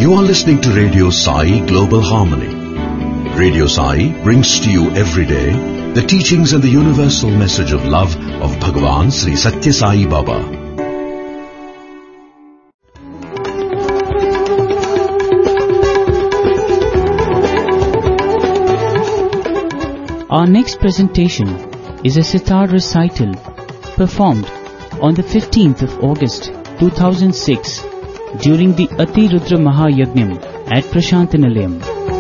You are listening to Radio Sai Global Harmony. Radio Sai brings to you every day the teachings and the universal message of love of Bhagavan Sri Satya Sai Baba. Our next presentation is a sitar recital performed on the 15th of August 2006 during the Ati Rudra Mahayagnyam at Prashantanilayam.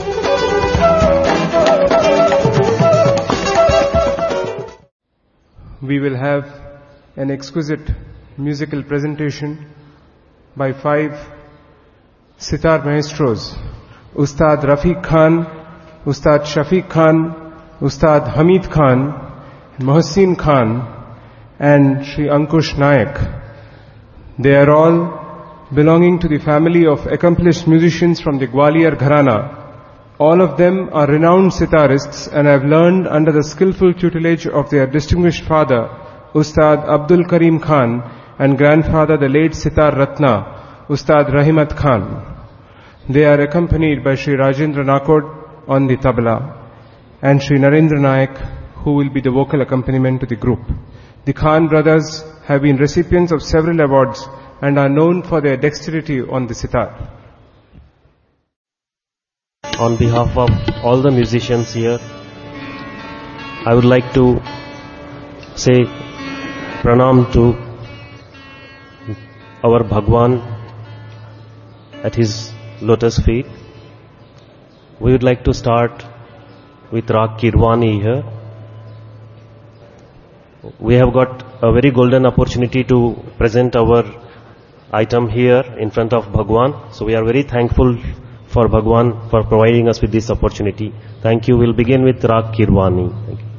We will have an exquisite musical presentation by 5 sitar maestros, Ustad Rafiq Khan, Ustad Shafiq Khan, Ustad Hamid Khan, Mohsin Khan and Sri Ankush Nayak. They are all belonging to the family of accomplished musicians from the Gwalior Gharana. All of them are renowned sitarists and have learned under the skillful tutelage of their distinguished father, Ustad Abdul Karim Khan, and grandfather, the late Sitar Ratna, Ustad Rahimat Khan. They are accompanied by Sri Rajendra Nakod on the tabla and Sri Narendra Nayak, who will be the vocal accompaniment to the group. The Khan brothers have been recipients of several awards and are known for their dexterity on the sitar. On behalf of all the musicians here, I would like to say pranam to our Bhagwan at his lotus feet. We would like to start with Rag Kirwani here. We have got a very golden opportunity to present our item here in front of Bhagwan. So we are very thankful for Bhagwan for providing us with this opportunity. Thank you. We'll begin with Rag Kirwani. Thank you.